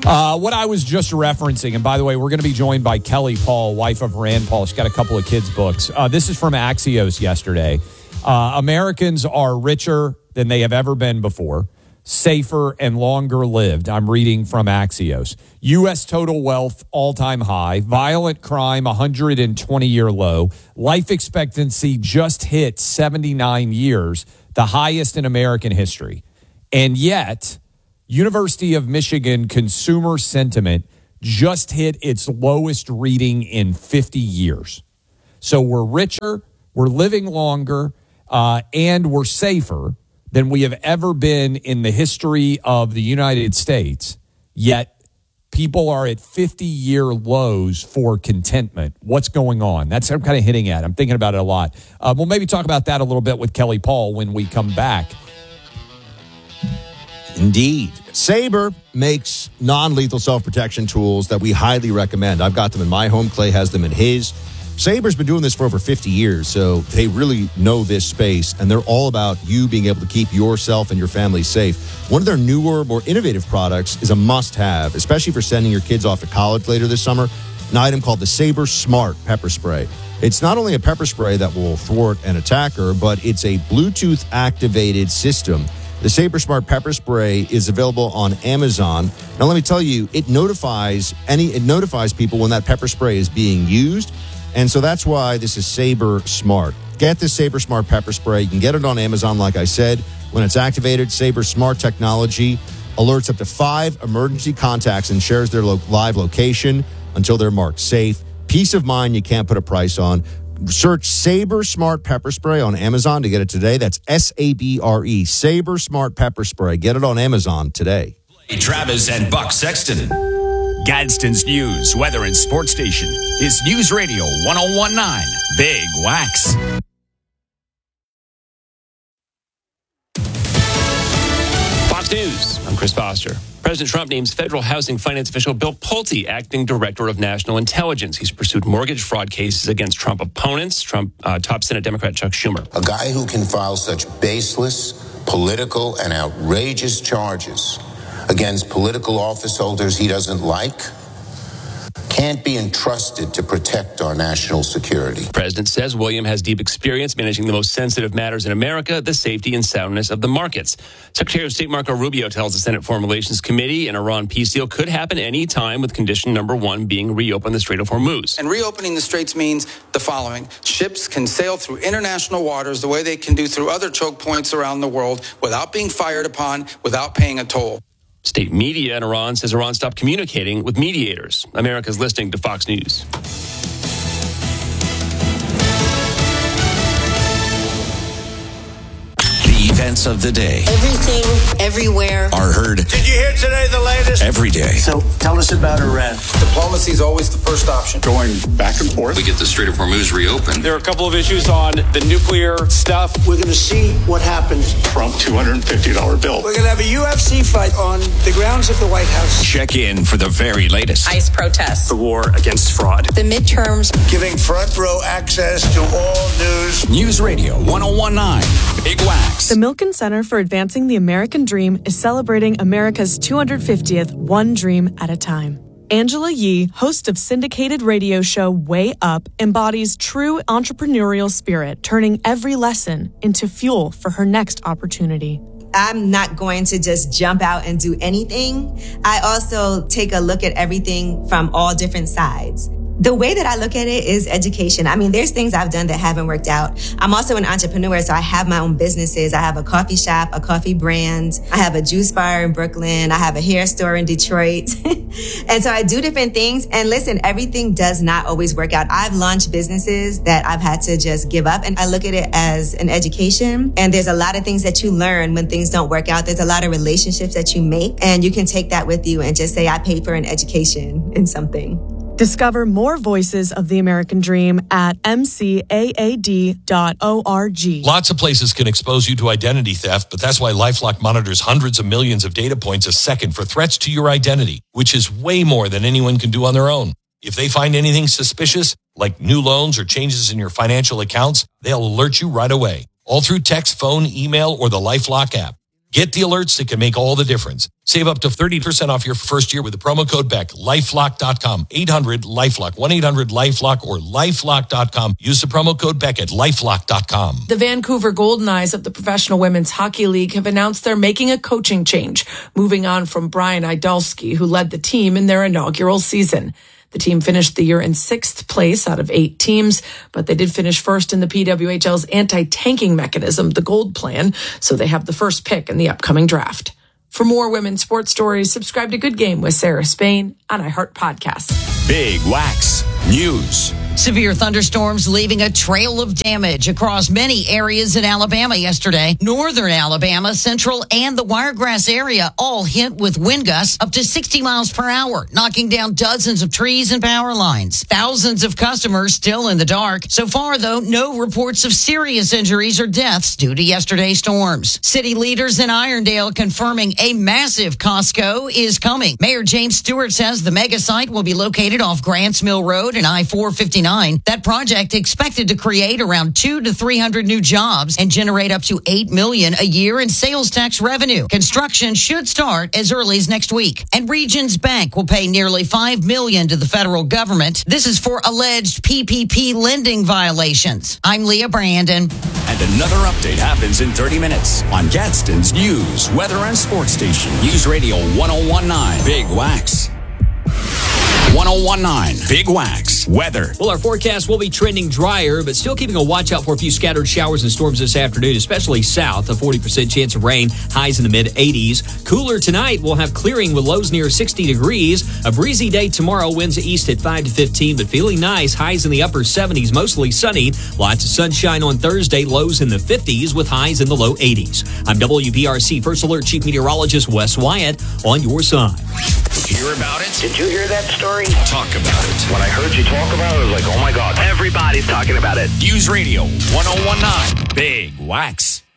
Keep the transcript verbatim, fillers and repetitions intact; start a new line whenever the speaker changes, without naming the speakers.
Uh, what I was just referencing, and by the way, we're going to be joined by Kelly Paul, wife of Rand Paul. She's got a couple of kids' books. Uh, this is from Axios yesterday. Uh, Americans are richer than they have ever been before, safer and longer lived. I'm reading from Axios. U S total wealth all-time high. Violent crime one hundred twenty-year low. Life expectancy just hit seventy-nine years, the highest in American history. And yet, University of Michigan consumer sentiment just hit its lowest reading in fifty years. So we're richer, we're living longer, uh, and we're safer than we have ever been in the history of the United States. Yet people are at fifty-year lows for contentment. What's going on? That's what I'm kind of hitting at. I'm thinking about it a lot. Uh, we'll maybe talk about that a little bit with Kelly Paul when we come back.
Indeed. Sabre makes non-lethal self-protection tools that we highly recommend. I've got them in my home. Clay has them in his. Sabre's been doing this for over fifty years, so they really know this space, and they're all about you being able to keep yourself and your family safe. One of their newer, more innovative products is a must-have, especially for sending your kids off to college later this summer, an item called the Sabre Smart Pepper Spray. It's not only a pepper spray that will thwart an attacker, but it's a Bluetooth-activated system. The Sabre Smart Pepper Spray is available on Amazon. Now, let me tell you, it notifies any it notifies people when that pepper spray is being used, and so that's why this is Sabre Smart. Get this Sabre Smart Pepper Spray. You can get it on Amazon, like I said. When it's activated, Sabre Smart technology alerts up to five emergency contacts and shares their lo- live location until they're marked safe. Peace of mind you can't put a price on. Search Sabre Smart Pepper Spray on Amazon to get it today. That's S A B R E, Sabre Smart Pepper Spray. Get it on Amazon today.
Travis and Buck Sexton. Gadsden's News, Weather, and Sports Station is News Radio one oh one point nine, Big Wax.
Fox News, I'm Chris Foster. President Trump names federal housing finance official Bill Pulte acting director of national intelligence. He's pursued mortgage fraud cases against Trump opponents. Trump uh, top Senate Democrat Chuck Schumer.
A guy who can file such baseless, political, and outrageous charges against political office holders he doesn't like can't be entrusted to protect our national security.
The president says William has deep experience managing the most sensitive matters in America, the safety and soundness of the markets. Secretary of State Marco Rubio tells the Senate Foreign Relations Committee an Iran peace deal could happen any time, with condition number one being reopen the Strait of Hormuz.
And reopening the straits means the following. Ships can sail through international waters the way they can do through other choke points around the world without being fired upon, without paying a toll.
State media in Iran says Iran stopped communicating with mediators. America's listening to Fox News.
The events of the day.
Everything, everywhere.
Are heard.
Did you hear today the latest?
Every day.
So tell us about Iran.
Diplomacy is always the first option.
Going back and forth.
We get the Strait of Hormuz reopened.
There are a couple of issues on the nuclear stuff.
We're going to see what happens.
Trump two hundred fifty dollars bill.
We're going to have a U F C fight on the grounds of the White House.
Check in for the very latest.
ICE protests.
The war against fraud.
The midterms.
Giving front row access to all news.
News Radio one oh one point nine, Big Wax.
The Milken Center for Advancing the American Dream is celebrating America's two hundred fiftieth One Dream at a Time. Angela Yee, host of syndicated radio show Way Up, embodies true entrepreneurial spirit, turning every lesson into fuel for her next opportunity.
I'm not going to just jump out and do anything. I also take a look at everything from all different sides. The way that I look at it is education. I mean, there's things I've done that haven't worked out. I'm also an entrepreneur, so I have my own businesses. I have a coffee shop, a coffee brand. I have a juice bar in Brooklyn. I have a hair store in Detroit. And so I do different things. And listen, everything does not always work out. I've launched businesses that I've had to just give up. And I look at it as an education. And there's a lot of things that you learn when things don't work out. There's a lot of relationships that you make. And you can take that with you and just say, I paid for an education in something.
Discover more voices of the American Dream at m c a a d dot org.
Lots of places can expose you to identity theft, but that's why LifeLock monitors hundreds of millions of data points a second for threats to your identity, which is way more than anyone can do on their own. If they find anything suspicious, like new loans or changes in your financial accounts, they'll alert you right away, all through text, phone, email, or the LifeLock app. Get the alerts that can make all the difference. Save up to thirty percent off your first year with the promo code Beck. LifeLock dot com. eight hundred LifeLock. one eight hundred LifeLock or LifeLock dot com. Use the promo code Beck at LifeLock dot com.
The Vancouver Golden Eyes of the Professional Women's Hockey League have announced they're making a coaching change, moving on from Brian Idalski, who led the team in their inaugural season. The team finished the year in sixth place out of eight teams, but they did finish first in the P W H L's anti-tanking mechanism, the Gold Plan, so they have the first pick in the upcoming draft. For more women's sports stories, subscribe to Good Game with Sarah Spain on iHeart Podcasts.
Big Wax News.
Severe thunderstorms leaving a trail of damage across many areas in Alabama yesterday. Northern Alabama, Central, and the Wiregrass area all hit with wind gusts up to sixty miles per hour, knocking down dozens of trees and power lines. Thousands of customers still in the dark. So far, though, no reports of serious injuries or deaths due to yesterday's storms. City leaders in Irondale confirming a massive Costco is coming. Mayor James Stewart says the mega site will be located off Grants Mill Road and I four fifty-nine. That project expected to create around two to three hundred new jobs and generate up to eight million dollars a year in sales tax revenue. Construction should start as early as next week. And Regions Bank will pay nearly five million dollars to the federal government. This is for alleged P P P lending violations. I'm Leah Brandon.
And another update happens in thirty minutes on Gadsden's News, Weather, and Sports Station. News Radio one oh one point nine Big Wax. one oh one point nine Big Wax Weather.
Well, our forecast will be trending drier, but still keeping a watch out for a few scattered showers and storms this afternoon, especially south. A forty percent chance of rain, highs in the mid eighties. Cooler tonight, we'll have clearing with lows near sixty degrees. A breezy day tomorrow, winds east at five to fifteen, but feeling nice. Highs in the upper seventies, mostly sunny. Lots of sunshine on Thursday, lows in the fifties with highs in the low eighties. I'm W B R C First Alert Chief Meteorologist Wes Wyatt on your side.
Hear about it?
Did you hear that story?
Talk about it.
When I heard you talk about it, I was like, oh my God. Everybody's talking about it.
News Radio one oh one point nine Big Wax.